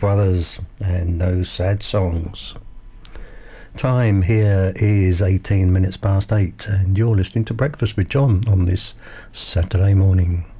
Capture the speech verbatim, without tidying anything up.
Brothers and those sad songs. Time here is eighteen minutes past eight, and you're listening to Breakfast with John on this Saturday morning.